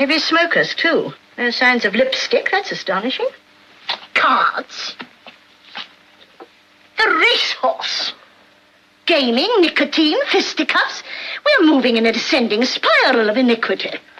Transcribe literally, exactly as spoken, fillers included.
Heavy smokers, too. No signs of lipstick. That's astonishing. Cards. The racehorse. Gaming, nicotine, fisticuffs. We're moving in a descending spiral of iniquity.